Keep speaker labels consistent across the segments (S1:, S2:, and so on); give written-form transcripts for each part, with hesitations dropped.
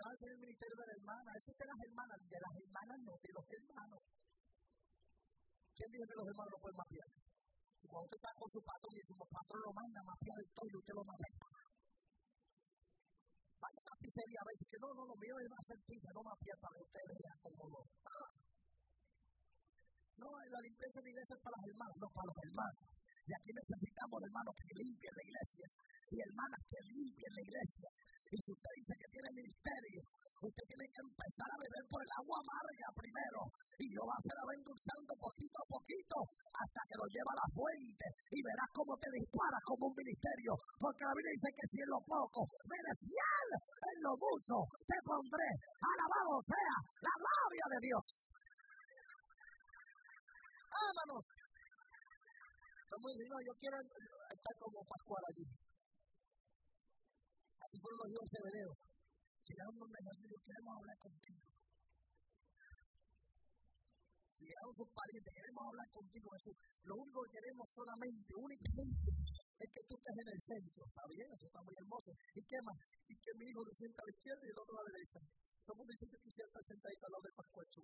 S1: ese es el ministerio de la hermana. Eso es de las hermanas no, de los hermanos. ¿Quién dice que los hermanos no pueden mapear? Si cuando usted está con su patrón y su patrón lo manda a mapear el todo y usted lo mapea. Vaya a la pizzería a veces que no, lo mío es hacer pizza, no mapear para que usted vea cómo lo. No, la limpieza de la iglesia es para los hermanos, no para los hermanos. Y aquí necesitamos hermanos que limpien la iglesia y hermanas que limpien la iglesia. Y si usted dice que tiene ministerio, usted tiene que empezar a beber por el agua amarga primero. Y Dios va a ser endulzando poquito a poquito hasta que lo lleva a la fuente. Y verás cómo te disparas como un ministerio. Porque la Biblia dice que si en lo poco me eres fiel, en lo mucho te pondré. Alabado sea la gloria de Dios. ¡Vámonos! Yo quiero estar como Pascual allí. Así fueron los hijos de Zebedeo. Llegaron donde Jesús, queremos hablar contigo. Llegaron sus parientes, queremos hablar contigo, Jesús. Lo único que queremos únicamente, es que tú estés en el centro. Está bien, eso está muy hermoso. ¿Y qué más? Y que mi hijo se sienta a la izquierda y el otro a la derecha. Somos diciendo que quisiera estar sentadito al lado de Pascual Chum.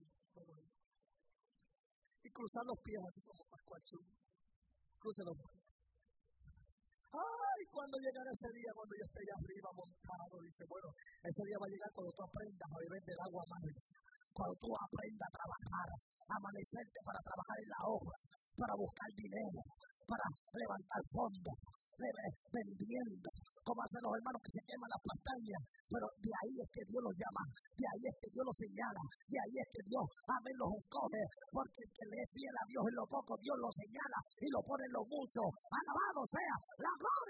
S1: Y cruzar los pies así como Pascual Chum. Cruce los pies. Ay, cuando llegará ese día, cuando yo esté allá arriba montado, dice, bueno, ese día va a llegar cuando tú aprendas a beber del agua amarga, cuando tú aprendas a trabajar, a amanecerte para trabajar en la obra, para buscar dinero, para levantar fondos, vendiendo, como hacen los hermanos que se queman las pestañas, pero de ahí es que Dios los llama, de ahí es que Dios los señala, de ahí es que Dios, amén, los escoge, porque el que le es fiel a Dios en lo poco, Dios lo señala y lo pone en lo mucho. Alabado sea la gloria.